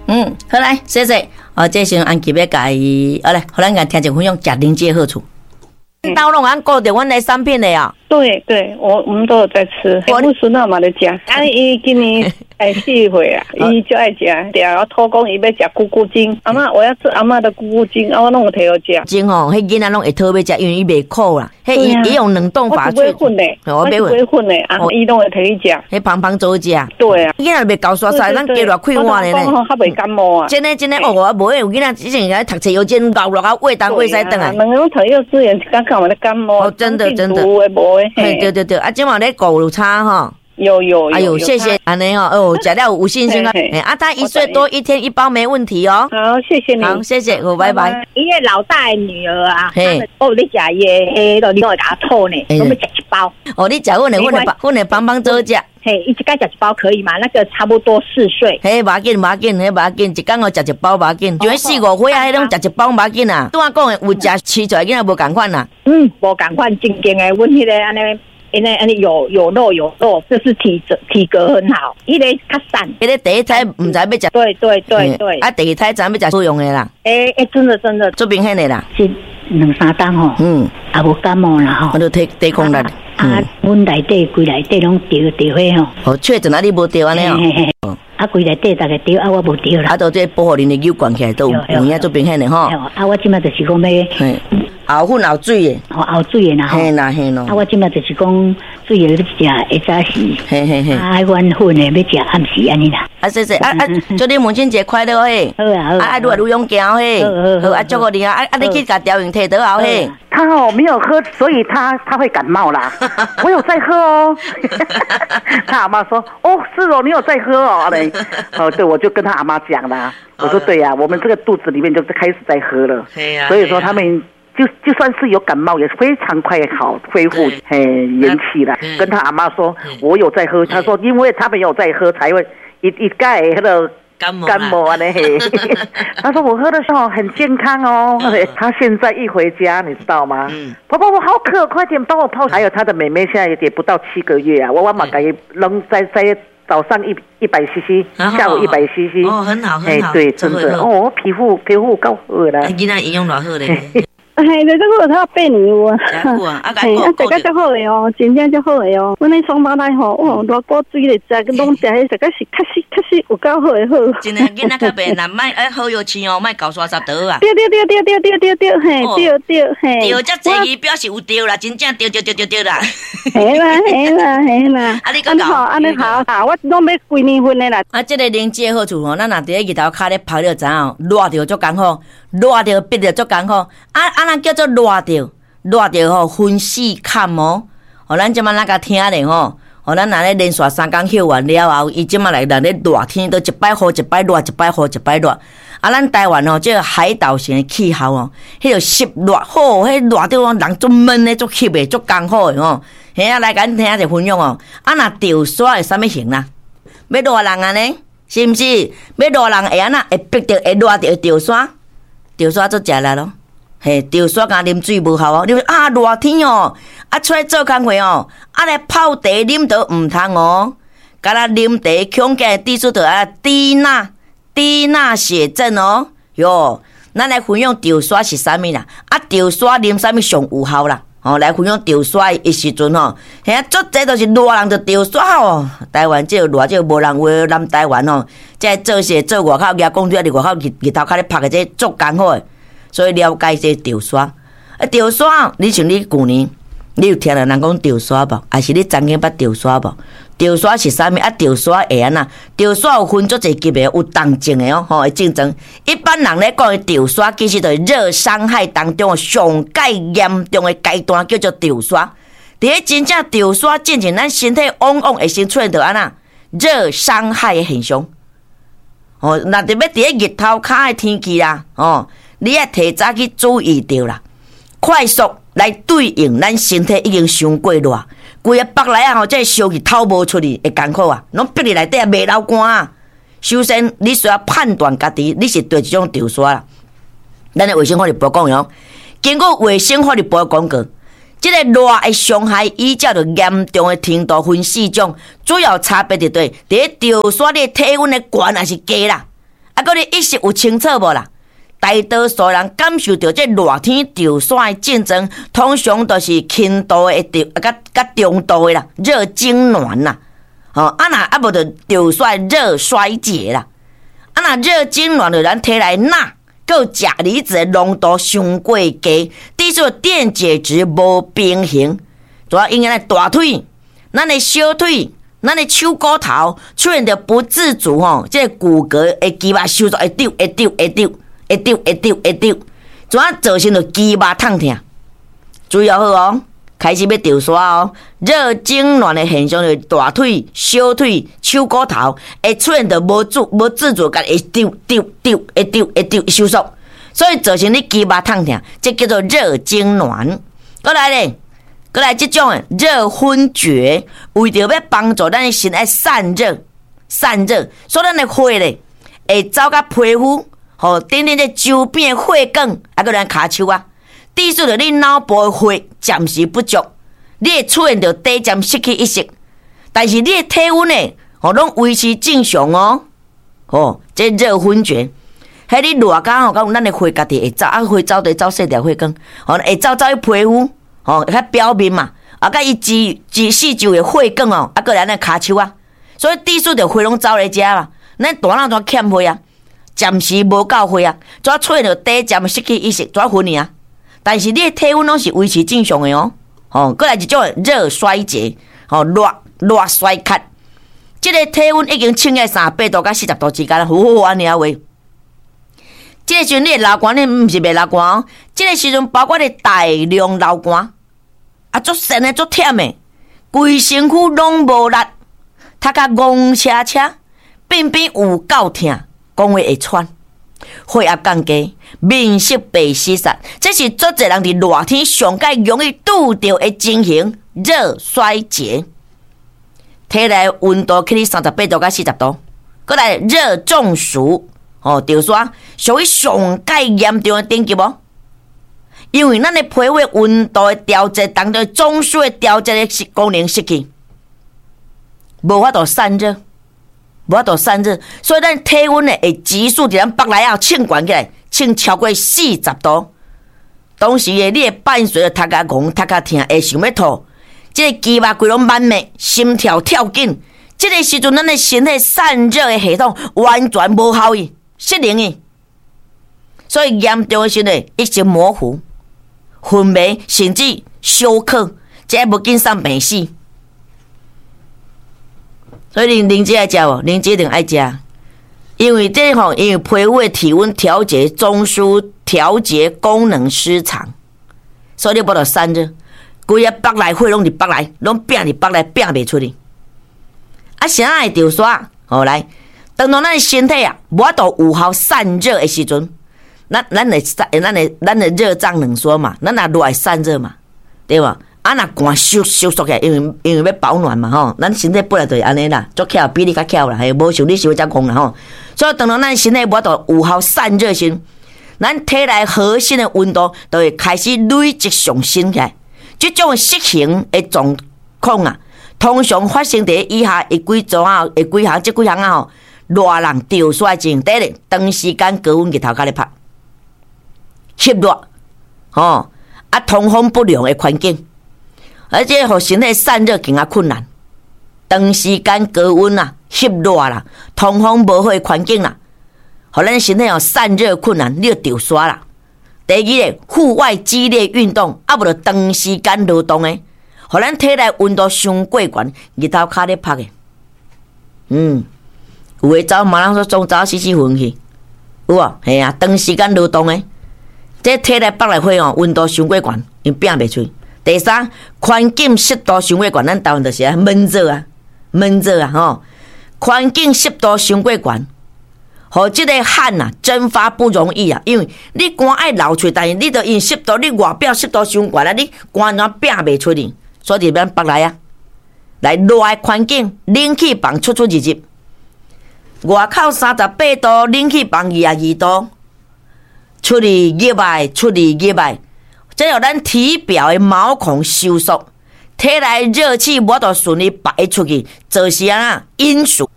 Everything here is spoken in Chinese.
好来，谢谢。这时安琪要甲伊，来，互咱甲听众分享食灵芝的好处。刀拢按顾着阮的产品的啊。 对，我们都有在吃。不是那么的食，伊今年4岁啊，伊就爱食。对啊，我托讲伊要食菇菇精，阿嬷我要吃阿嬷的菇菇精，我拢有摕好食。 精吼，迄囡仔拢会讨要食，因为伊袂苦啦。迄伊用冷冻法做。我不会混的，我不会混的，伊拢会摕去食。 迄芳做食。 对啊。 囡仔袂搞刷晒，咱加落快活的呢。 较袂感冒啊。 真的我无有囡仔之前个读册有真熬落啊，胃东胃西转来。 两个拢读幼稚园，刚刚我咧感冒。 真的。对，今晚咧顾有差哈。 有。 哎呦，谢谢安尼哦，食了有信心啊。他1岁多，1天1包没问题哦。 好，谢谢你。 好，谢谢，拜拜。 因为老大的女儿啊，你食伊的，你我给她吐呢，我们吃1包。 你食阮的帮做食。 一次该吃1包可以吗？那个差不多4岁。 无要紧，一天食1包无要紧。就4、5岁啊，迄种食1包无要紧啊。拄仔讲的有食吃出来，囡仔无共款啦。 无共款，正经的，阮迄个安尼。有肉，这是体格很好。迄个较散， 迄个第一胎唔知要食。 对。 第二胎知要食作用的啦。 真的， 做明显的啦。 是2、3天吼，也无感冒啦吼。 我都抵抗力。 阮内底规内底拢掉火吼。 确诊啊，你无掉安尼哦。 规内底大概掉，我无掉啦。 都这保护恁的油灌起来都有影做明显的吼。 我即摆就是讲要。 熬粉熬水的， 熬水的啦吼。 嘿啦。 我即摆就是讲水的要食，会早时。 嘿。 阮粉的要食暗时安尼啦。 谢谢。祝你母亲节快乐嘿。 好。 愈来愈勇敢嘿。好，祝福你啊！你去甲调用摕倒后嘿。 他没有喝，所以他会感冒啦。我有在喝哦。他阿妈说：“是哦，你有在喝哦。”对，我就跟他阿妈讲啦。我说：“对呀，我们这个肚子里面就开始在喝了。”所以说他们。就算是有感冒，也非常快好恢复，元气了。跟他阿妈说，我有在喝。他说，因为他们有在喝，才会一盖那个感冒啊嘿。他说我喝的时候很健康哦。他现在一回家，你知道吗？婆婆我好渴，快点帮我泡。还有他的妹妹现在也不到7个月啊，我把给扔在早上100cc， 下午100cc。 很好。 对，真的皮肤够好啦。 囡仔营养偌好咧。 这个他背你我， 这个足好的哦，真正足好的哦。阮迄双胞胎吼，偌多水咧食，拢食迄实在是确实有够好的好。 真的囡仔较白啦，莫好药吃哦，莫搞刷沙倒啊。 对，嘿，对，嘿。 对，这这伊表示有对啦，真正对啦。 嘿啦。 你讲安尼好，我拢要规年份的啦。 这个灵芝的好处吼，咱若伫咧日头骹咧晒了知影，热着足艰苦，热着逼着足艰苦。咱叫做热着吼，昏死坎哦。咱即摆咱甲听咧吼，咱若咧连续3天休完了后，伊即摆来咧热天都一摆雨一摆热，一摆雨一摆热。咱台湾吼，这个海岛型的气候哦，迄个湿热迄热着人足闷的，足吸的，足艰苦的吼。来甲咱听一分享哦。若潮刷会啥物型啦？要热人安尼，是毋是？要热人会安那会逼着会热着潮刷，潮刷做食力咯。潮刷甲啉水无效哦，你热天哦，出来做工课哦，来泡茶啉倒毋通哦，甲咱啉茶恐惊滴出着低钠血症哦，哟，咱来分享潮刷是啥物啦？潮刷啉啥物上有效啦？来分享潮刷的时阵吼，足济都是热人就潮刷哦。台湾这热这无人话，南台湾哦，这做事做外口，举讲伫外口日头骹咧晒的这足艰苦的。所以了解这潮刷，潮刷，你像你旧年，你有听到人讲潮刷无？还是你曾经捌潮刷无？潮刷是啥物？潮刷会安那？潮刷有分足侪级别，有重症的哦，会症状。一般人咧讲的潮刷，其实就是热伤害当中上介严重的阶段，叫做潮刷。伫咧真正潮刷进前，咱身体往往会先出现到安那热伤害的现象。若特别伫咧日头骹的天气啦，你要提早去注意到啦，快速来对应咱身体已经伤过热，规个腹内啊这烧气透无出去会艰苦啊，拢逼你内底未流汗啊。首先，你需要判断家己你是对这种潮刷啦。咱的卫生法律部讲哟，经过卫生法律部的广告，这个热的伤害依照着严重的程度分4种，主要差别伫对伫潮刷的体温的悬还是低啦。 啊，搁你意识有清楚无啦？大多数人感受到这热天潮汕的竞争，通常都是轻度的甲中度的啦，热痉挛啦，若无就潮汕热衰竭啦，若热痉挛就咱体内钠佮钾离子的浓度上过低，导致电解质无平衡，主要因为咱大腿、咱的小腿、咱的手骨头出现着不自主这个骨骼的肌肉收缩会丢，怎啊造成着肌肉痛痛？注意好哦，开始要潮沙哦。热痉挛的现象就是大腿、小腿、手骨头会出现着无自主，甲会丢收缩，所以造成你肌肉痛痛，这叫做热痉挛。过来这种的热昏厥，为着要帮助咱的身体散热，所以咱的血咧会走到皮肤。顶这周边的血管，搁咱骹手啊，导致着你脑部的血暂时不足，你会出现着短暂失去意识，但是你的体温呢，拢维持正常哦。这热昏厥，迄你热到讲咱的血家己会走，血走就走细条血管，会走去皮肤，较表面嘛，甲伊四周的血管搁咱的骹手啊，所以导致着血拢走来遮嘛，咱大脑怎欠血啊？暂时无够血啊，怎出现着短暂失去意识，怎昏去啊？但是你的体温拢是维持正常的过来一种热衰竭，热衰竭，这个体温已经升到38度到40度之间了，安尼啊话。这个时阵你的流汗，你毋是袂流汗这个时阵包括你大量流汗，足神的，足忝的，规身躯拢无力，他甲戆车车，边有够痛。讲话会喘，血压降低，面色白失色，这是足侪人伫热天上界容易拄到的情形——热衰竭。体内温度去到38度到40度，过来热中暑，潮汕属于上界严重的等级无？因为咱的皮肤温度的调节当中，中枢的调节的功能失去，无法度散热。所以咱体温呢会急速伫咱北来升悬起来，升超过40度。当时你会伴随着头壳戆、头壳痛，会想要吐，这个肌肉规拢慢慢，心跳跳紧。这个时阵，咱的身体散热的系统完全无效益，失灵去，所以严重的时阵一直模糊、昏迷，甚至休克，这无紧送病死。所以灵姐爱食无？灵姐一定爱食，因为这因为皮肤的体温调节中枢调节功能失常，所以你无得散热，规个北内血拢伫北内，拢拼伫北内，拼袂出去。啥会潮沙？来，当咱的身体无法度有效散热的时阵，咱的热胀冷缩嘛，咱若热会散热嘛，对吧？若寒收缩起来，因为要保暖嘛咱身体本来就是安尼啦，足巧比你较巧啦，无像你想遮戆啦所以当咱身体无法度有效散热时，咱体内核心的温度就会开始累积上升起来。这种失衡的状况通常发生在以下的几项热人潮汕症。第一，长时间高温日头下咧晒，湿热通风不良的环境。而且互身体散热更加困难，长时间高温湿热啦，通风无好的环境啦，互咱身体散热困难，你就潮沙啦。第二，户外激烈运动，无就长时间劳动的，互咱体内温度伤过悬，日头骹咧晒的。有诶走马上说中早死昏去，有啊，系啊，长时间劳动的，这体内北内血温度伤过悬，因拼袂出。第三，环境湿度伤过悬，咱台湾就是闷热环境湿度伤过悬，互这个汗蒸发不容易因为你汗爱流出，但是你就因湿度，你外表湿度伤悬你汗怎拼袂出去，所以咱北来来热的环境，冷气房出入入，外口38度，冷气房22度，出去热外，这让咱体表的毛孔收缩，体内热气无法顺利排出去，造成因素